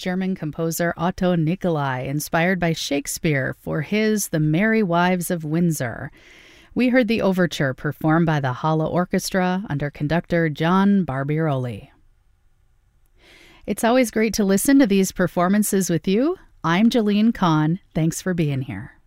German composer Otto Nicolai, inspired by Shakespeare for his The Merry Wives of Windsor. We heard the overture performed by the Halle Orchestra under conductor John Barbirolli. It's always great to listen to these performances with you. I'm Jalene Kahn. Thanks for being here.